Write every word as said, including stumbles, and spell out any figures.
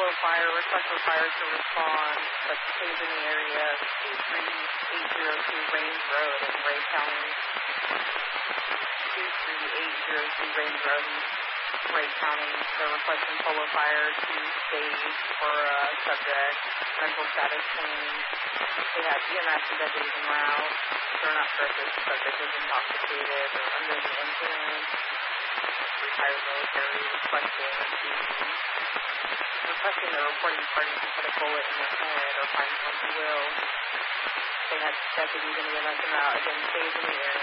Polo Fire, request for fire to respond, but stays in the area, two three eight zero two Range Road in Ray County. two three eight zero two Range Road in Ray County. They're requesting Polo Fire to stage for a subject, mental status change. They have E M S and deputies en route. They're not sure if this subject is intoxicated or under the influence. Retired military requesting to requesting the reporting party to put a bullet in their head or find someone who will. They have deputies and E M S en route. Again, stays in the area.